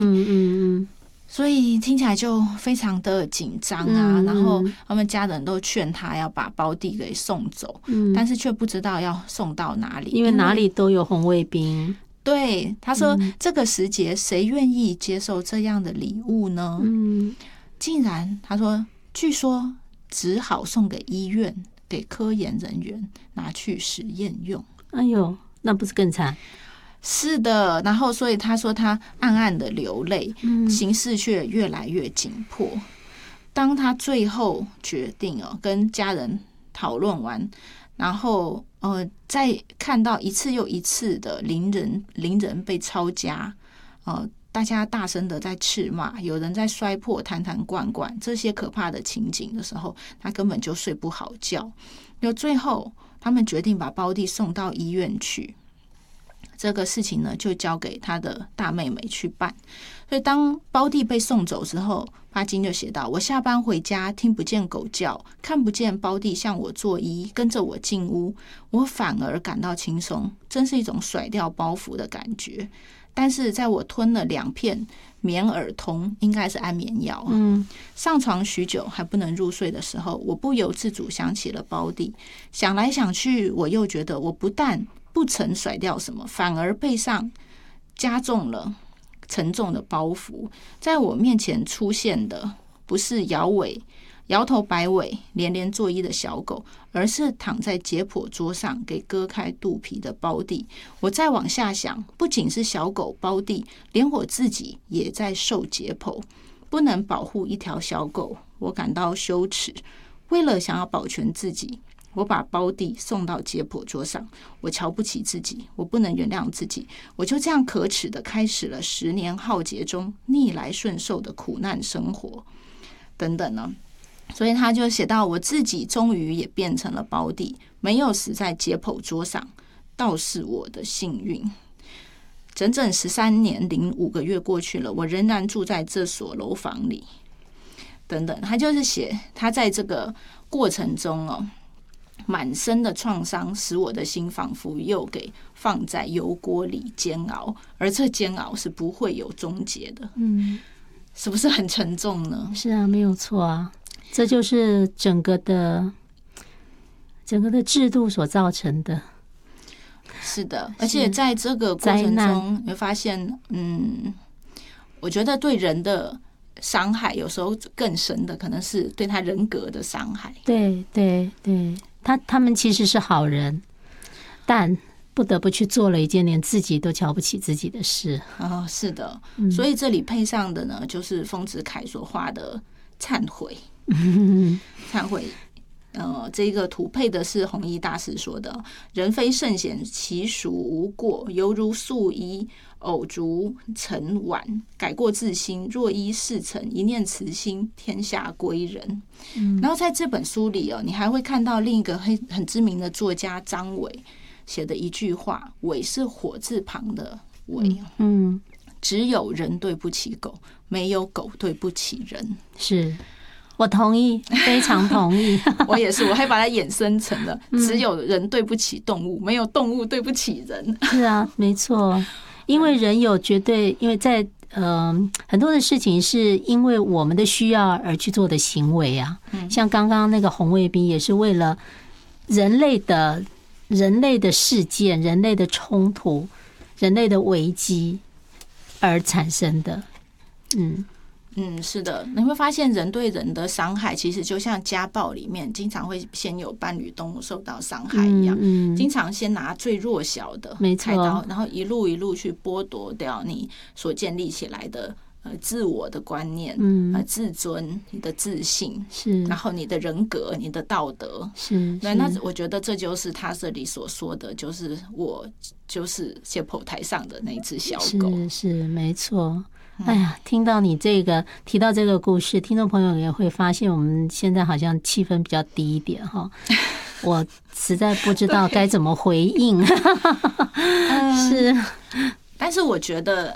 所以听起来就非常的紧张啊，然后他们家人都劝他要把胞弟给送走，但是却不知道要送到哪里， 因为哪里都有红卫兵。 对，他说这个时节谁愿意接受这样的礼物呢？竟然他说据说只好送给医院，给科研人员拿去实验用。 哎呦，那不是更惨？ 是的，然后所以他说他暗暗的流泪，形势却越来越紧迫。当他最后决定跟家人讨论完，然后再看到一次又一次的邻人被抄家，大家大声的在斥骂，有人在摔破坛坛罐罐，这些可怕的情景的时候，他根本就睡不好觉。最后他们决定把胞弟送到医院去。这个事情呢，就交给他的大妹妹去办。所以当胞弟被送走之后，巴金就写道：我下班回家，听不见狗叫，看不见胞弟向我作揖，跟着我进屋，我反而感到轻松，真是一种甩掉包袱的感觉。但是在我吞了2片棉耳通，应该是安眠药，上床许久还不能入睡的时候，我不由自主想起了胞弟。想来想去，我又觉得我不但不曾甩掉什么，反而背上加重了沉重的包袱。在我面前出现的不是摇头摆尾连连作揖的小狗，而是躺在解剖桌上给割开肚皮的胞弟。我再往下想，不仅是小狗胞弟，连我自己也在受解剖。不能保护一条小狗，我感到羞耻。为了想要保全自己，我把胞弟送到解剖桌上。我瞧不起自己，我不能原谅自己。我就这样可耻的开始了10年浩劫中逆来顺受的苦难生活。等等呢，所以他就写到，我自己终于也变成了胞弟，没有死在解剖桌上，倒是我的幸运。整整13年零5个月过去了，我仍然住在这所楼房里。等等，他就是写他在这个过程中满身的创伤使我的心仿佛又给放在油锅里煎熬，而这煎熬是不会有终结的。是不是很沉重呢？ 是啊，没有错啊，这就是整个的制度所造成的。 是的，而且在这个过程中，你会发现，我觉得对人的伤害有时候更深的，可能是对他人格的伤害。 对对对，他们其实是好人，但不得不去做了一件连自己都瞧不起自己的事。 是的，所以这里配上的呢，就是丰子恺所画的忏悔。忏悔，这个图配的是弘一大师说的：人非圣贤，其孰无过？犹如素衣偶逐尘晚，改过自新。若依世尘，一念慈心，天下归仁。然后在这本书里你还会看到另一个很知名的作家张伟写的一句话，伟是火字旁的伟。只有人对不起狗，没有狗对不起人。 是，我同意，非常同意。 我也是，我还把它衍生成了只有人对不起动物，没有动物对不起人。 是啊，没错，因为人有绝对，因为在很多的事情是因为我们的需要而去做的行为啊。像刚刚那个红卫兵也是为了人类的事件、人类的冲突、人类的危机而产生的。 是的，你会发现人对人的伤害，其实就像家暴里面经常会先有伴侣动物受到伤害一样，经常先拿最弱小的开刀，然后一路一路去剥夺掉你所建立起来的自我的观念，自尊、你的自信， 是， 然后你的人格、你的道德， 是。 对，那我觉得这就是他这里所说的，就是我就是解剖台上的那一只小狗， 是没错。哎呀，听到你提到这个故事，听众朋友也会发现我们现在好像气氛比较低一点哈。我实在不知道该怎么回应。是， 但是我觉得，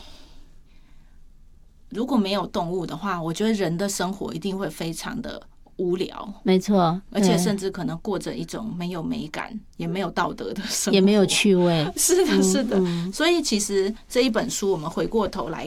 如果没有动物的话，我觉得人的生活一定会非常的无聊， 没错， 而且甚至可能过着一种没有美感也没有道德的生活， 也没有趣味。 是的，是的。所以其实这一本书我们回过头来